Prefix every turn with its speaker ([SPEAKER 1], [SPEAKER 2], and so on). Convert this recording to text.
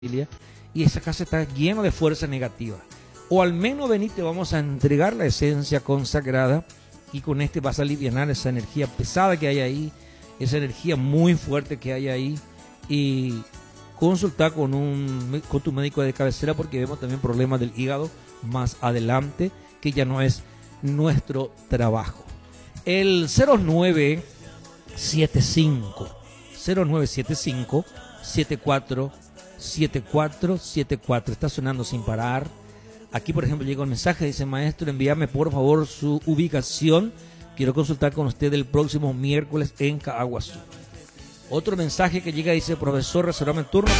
[SPEAKER 1] y esa casa está llena de fuerza negativa. O al menos venite, vamos a entregar la esencia consagrada y con este vas a aliviar esa energía pesada que hay ahí, esa energía muy fuerte que hay ahí, y consultar con tu médico de cabecera porque vemos también problemas del hígado más adelante, que ya no es nuestro trabajo. El 0975 747474 está sonando sin parar. Aquí, por ejemplo, llega un mensaje, dice: maestro, envíame por favor su ubicación. Quiero consultar con usted el próximo miércoles en Caaguazú. Otro mensaje que llega dice: profesor, reservame el turno